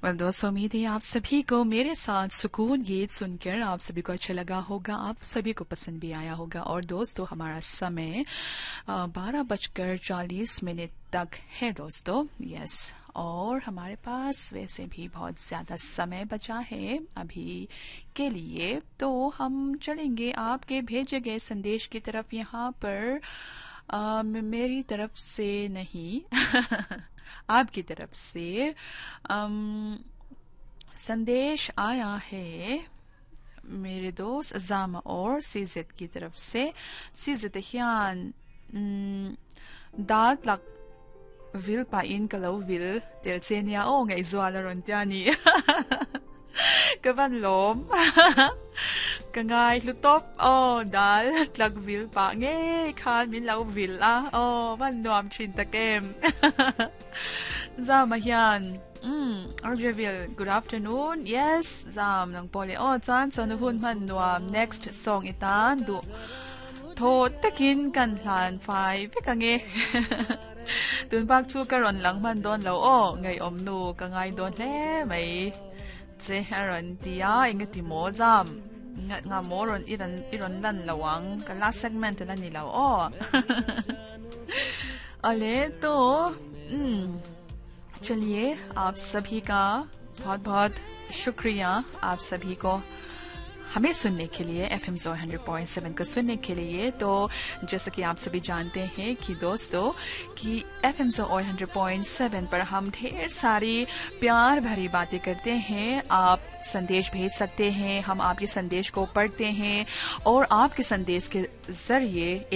दोस्तों, उम्मीद है आप सभी को मेरे साथ सुकून गीत सुनकर आप सभी को अच्छा लगा होगा, आप सभी को पसंद भी आया होगा। और दोस्तों, हमारा समय 12:40 तक है दोस्तों। यस, और हमारे पास वैसे भी बहुत ज़्यादा समय बचा है अभी के लिए, तो हम चलेंगे आपके भेजे गए संदेश की तरफ। यहाँ पर मेरी तरफ से नहीं आपकी तरफ से संदेश आया है मेरे दोस्त अजामा और सीजत की तरफ से। सीजत हियान दात लक विल पाइन कलो will तेलसेनिया O ngay zuala ron tiani kaban lom kangay lutop dal tlak vil pa nge khan min lau vil ban nuam chin takem zam hian Arjavil, good afternoon. Yes, zam nang pole chan son hun man nuam next song itan du tho takin kan hlan fai pekange tun bak chu karon lang man don lo ngai om nu ka ngai don le mai che haron tia ingati mo zam nga moron iron lan lawang ka last segment la ni lo ale to चलिए, आप सभी का बहुत बहुत शुक्रिया, आप सभी को हमें सुनने के लिए, FM Joy 100.7 को सुनने के लिए। तो जैसा कि आप सभी जानते हैं कि दोस्तों कि FM Joy 100.7 पर हम ढेर सारी प्यार भरी बातें करते हैं। आप संदेश भेज सकते हैं, हम आपके संदेश को पढ़ते हैं और आपके संदेश के जरिए